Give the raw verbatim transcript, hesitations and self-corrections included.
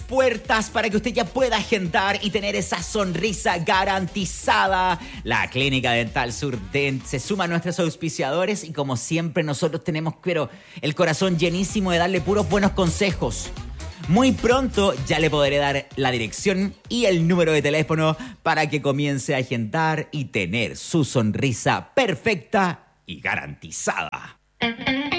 puertas para que usted ya pueda agendar y tener esa sonrisa garantizada. La Clínica Dental Sur Dent se suma a nuestros auspiciadores y como siempre nosotros tenemos, pero el corazón llenísimo de darle puros buenos consejos. Muy pronto ya le podré dar la dirección y el número de teléfono para que comience a agendar y tener su sonrisa perfecta y garantizada.